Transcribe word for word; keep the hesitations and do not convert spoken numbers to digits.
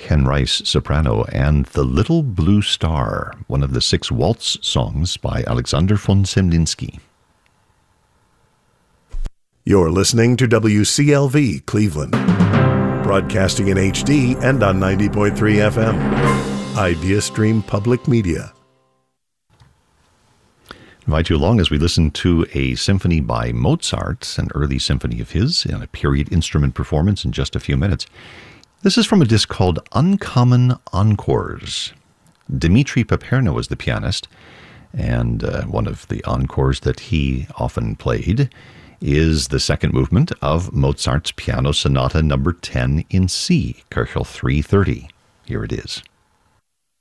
Rice, soprano, and The Little Blue Star, one of the six waltz songs by Alexander von Semlinsky. You're listening to W C L V Cleveland, broadcasting in H D and on ninety point three F M. IdeaStream Public Media. Invite you along as we listen to a symphony by Mozart, an early symphony of his, in a period instrument performance in just a few minutes. This is from a disc called Uncommon Encores. Dmitri Paperna was the pianist, and uh, one of the encores that he often played is the second movement of Mozart's Piano Sonata number ten in C, Köchel three thirty. Here it is.